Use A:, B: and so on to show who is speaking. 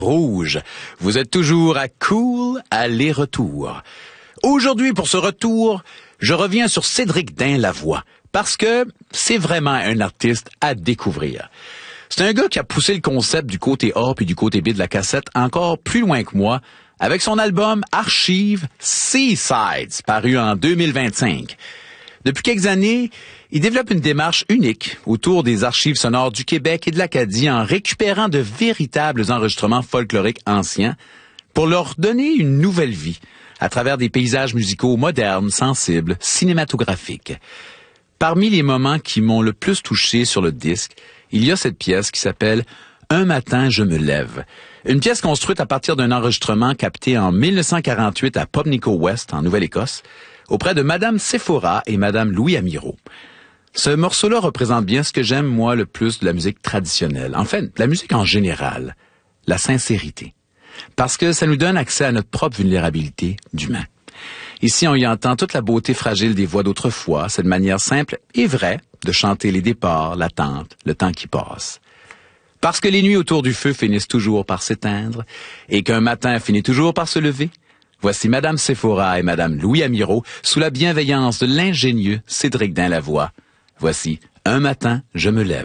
A: Rouge. Vous êtes toujours à Cool aller-retour. Aujourd'hui, pour ce retour, je reviens sur Cédric Dain-Lavoie, parce que c'est vraiment un artiste à découvrir. C'est un gars qui a poussé le concept du côté A puis du côté B de la cassette encore plus loin que moi, avec son album Archive Seasides, paru en 2025. Depuis quelques années, il développe une démarche unique autour des archives sonores du Québec et de l'Acadie en récupérant de véritables enregistrements folkloriques anciens pour leur donner une nouvelle vie à travers des paysages musicaux modernes, sensibles, cinématographiques. Parmi les moments qui m'ont le plus touché sur le disque, il y a cette pièce qui s'appelle « Un matin, je me lève ». Une pièce construite à partir d'un enregistrement capté en 1948 à Pubnico West, en Nouvelle-Écosse, auprès de Madame Sephora et Madame Louis Amirault. Ce morceau-là représente bien ce que j'aime, moi, le plus de la musique traditionnelle. En fait, de la musique en général. La sincérité. Parce que ça nous donne accès à notre propre vulnérabilité d'humain. Ici, on y entend toute la beauté fragile des voix d'autrefois, cette manière simple et vraie de chanter les départs, l'attente, le temps qui passe. Parce que les nuits autour du feu finissent toujours par s'éteindre et qu'un matin finit toujours par se lever, voici Madame Sephora et Madame Louis Amirault sous la bienveillance de l'ingénieux Cédric Dain-Lavoie. Voici « Un matin, je me lève ».